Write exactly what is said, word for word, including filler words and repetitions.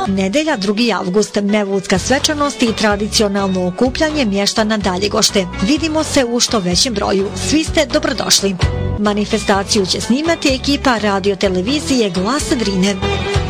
Nedelja drugi avgust, Mevludska svečanost i tradicionalno okupljanje mještana Daljegošte. Vidimo se u što većem broju. Svi ste dobrodošli. Manifestaciju će snimati ekipa radio televizije Glas Drine.